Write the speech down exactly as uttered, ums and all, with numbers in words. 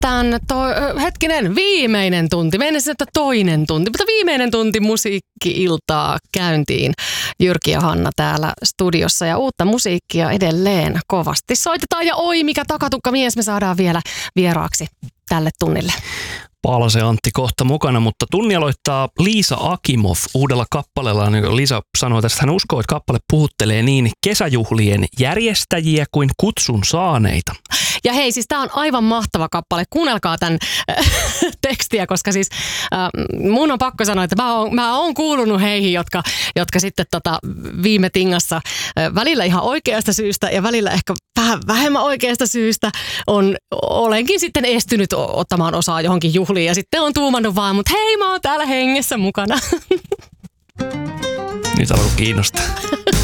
tämän, to, hetkinen, viimeinen tunti, mennessä että toinen tunti, mutta viimeinen tunti musiikki-iltaa käyntiin. Jyrki ja Hanna täällä studiossa ja uutta musiikkia edelleen kovasti soitetaan. Ja oi, mikä takatukka mies me saadaan vielä vieraaksi tälle tunnille. Paalase Antti kohta mukana, mutta tunni aloittaa Liisa Akimov uudella kappaleella. Liisa sanoi tästä, hän uskoo, että kappale puhuttelee niin kesäjuhlien järjestäjiä kuin kutsun saaneita. Ja hei, siis tää on aivan mahtava kappale. Kuunnelkaa tämän äh, tekstiä, koska siis äh, mun on pakko sanoa, että mä oon, mä oon kuulunut heihin, jotka, jotka sitten tota, viime tingassa äh, välillä ihan oikeasta syystä ja välillä ehkä vähän vähemmän oikeasta syystä on, olenkin sitten estynyt ottamaan osaa johonkin juhliin ja sitten on tuumannut vaan, mutta hei, mä oon täällä hengessä mukana. Nyt alkoi kiinnostaa.